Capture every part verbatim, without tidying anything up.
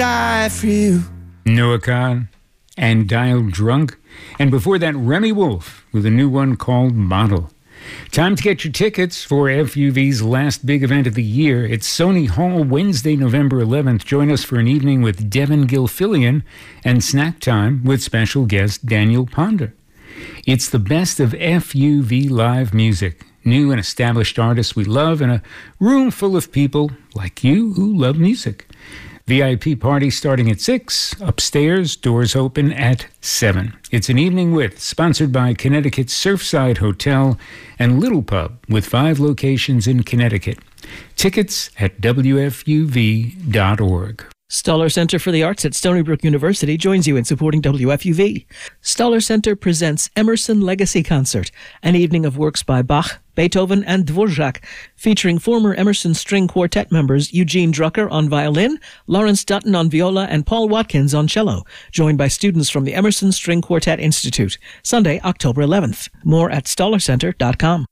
die for you. Noah Kahn and Dial Drunk. And before that, Remy Wolf with a new one called Model. Time to get your tickets for F U V's last big event of the year. It's Sony Hall, Wednesday, November eleventh. Join us for an evening with Devin Gilfillian and snack time with special guest Daniel Ponder. It's the best of F U V live music. New and established artists we love, and a room full of people like you who love music. V I P party starting at six, upstairs, doors open at seven. It's an evening with, sponsored by Connecticut's Surfside Hotel and Little Pub, with five locations in Connecticut. Tickets at W F U V dot org. Stoller Center for the Arts at Stony Brook University joins you in supporting W F U V. Stoller Center presents Emerson Legacy Concert, an evening of works by Bach, Beethoven, and Dvorak, featuring former Emerson String Quartet members Eugene Drucker on violin, Lawrence Dutton on viola, and Paul Watkins on cello, joined by students from the Emerson String Quartet Institute. Sunday, October eleventh. More at stoller center dot com.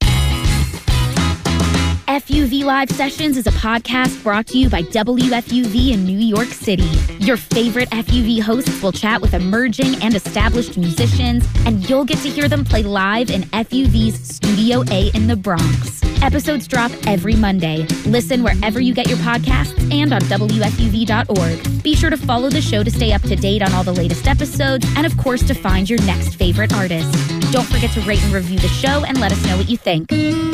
F U V Live Sessions is a podcast brought to you by W F U V in New York City. Your favorite F U V hosts will chat with emerging and established musicians, and you'll get to hear them play live in F U V's Studio A in the Bronx. Episodes drop every Monday. Listen wherever you get your podcasts and on W F U V dot org. Be sure to follow the show to stay up to date on all the latest episodes, and of course to find your next favorite artist. Don't forget to rate and review the show and let us know what you think.